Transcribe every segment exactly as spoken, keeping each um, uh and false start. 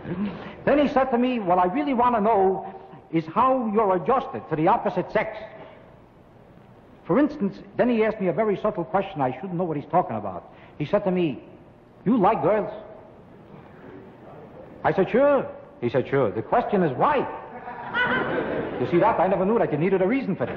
Then he said to me, what I really want to know is how you're adjusted to the opposite sex. For instance, then he asked me a very subtle question. I shouldn't know what he's talking about. He said to me, you like girls? I said, sure. He said, sure. The question is why? You see that? I never knew that you needed a reason for this.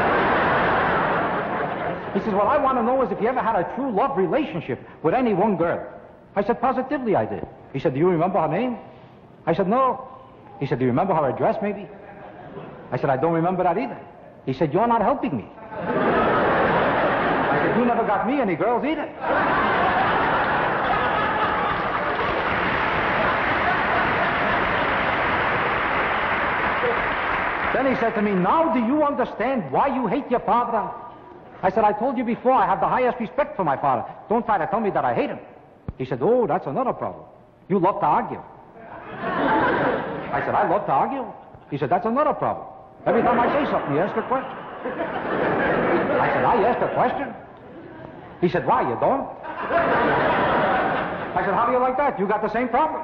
He says, what I want to know is if you ever had a true love relationship with any one girl. I said, positively I did. He said, do you remember her name? I said, no. He said, do you remember her address maybe? I said, I don't remember that either. He said, you're not helping me. I said, you never got me any girls either. Then he said to me, now do you understand why you hate your father? I said, I told you before, I have the highest respect for my father. Don't try to tell me that I hate him. He said, oh, that's another problem. You love to argue. I said, I love to argue. He said, that's another problem. Every time I say something, you ask a question. I said, I asked a question? He said, why, you don't? I said, how do you like that? You got the same problem.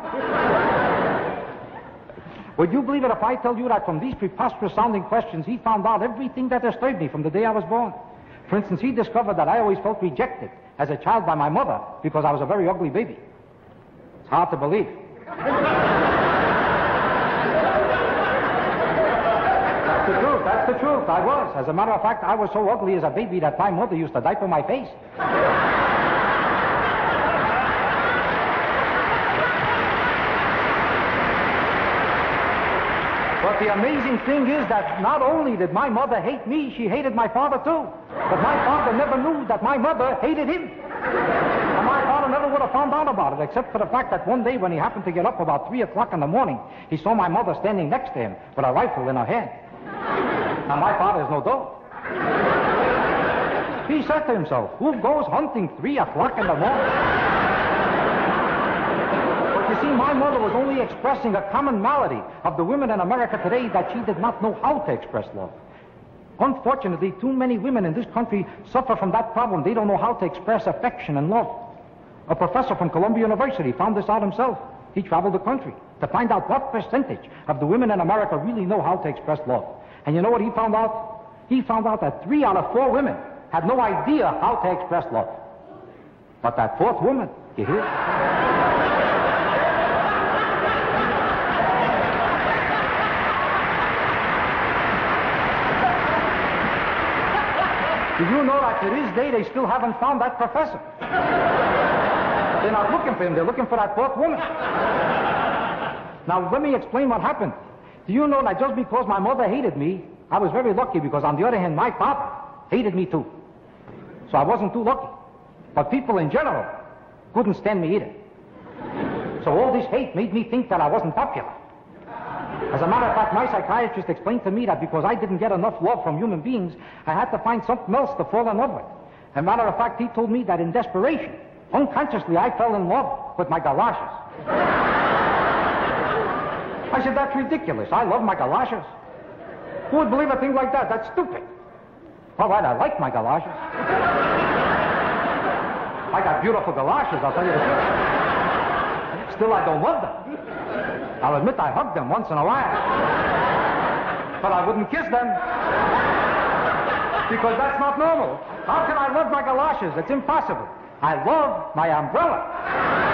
Would you believe it if I tell you that from these preposterous sounding questions, he found out everything that disturbed me from the day I was born? For instance, he discovered that I always felt rejected as a child by my mother because I was a very ugly baby. It's hard to believe. That's the truth, that's the truth, I was. As a matter of fact, I was so ugly as a baby that my mother used to diaper my face. But the amazing thing is that not only did my mother hate me, she hated my father too. But my father never knew that my mother hated him. And my father never would have found out about it, except for the fact that one day when he happened to get up about three o'clock in the morning, he saw my mother standing next to him with a rifle in her hand. Now my father is no dog. He said to himself, who goes hunting three o'clock in the morning? You see, my mother was only expressing a common malady of the women in America today, that she did not know how to express love. Unfortunately, too many women in this country suffer from that problem. They don't know how to express affection and love. A professor from Columbia University found this out himself. He traveled the country to find out what percentage of the women in America really know how to express love. And you know what he found out? He found out that three out of four women had no idea how to express love. But that fourth woman, you hear? Do you know that to this day they still haven't found that professor? They're not looking for him, they're looking for that fourth woman. Now, let me explain what happened. Do you know that just because my mother hated me, I was very lucky, because on the other hand, my father hated me too. So I wasn't too lucky. But people in general couldn't stand me either. So all this hate made me think that I wasn't popular. As a matter of fact, my psychiatrist explained to me that because I didn't get enough love from human beings, I had to find something else to fall in love with. As a matter of fact, he told me that in desperation, unconsciously, I fell in love with my galoshes. I said, that's ridiculous. I love my galoshes. Who would believe a thing like that? That's stupid. All right, I like my galoshes. I got beautiful galoshes, I'll tell you the truth. Still, I don't love them. I'll admit I hug them once in a while. But I wouldn't kiss them. Because that's not normal. How can I love my galoshes? It's impossible. I love my umbrella.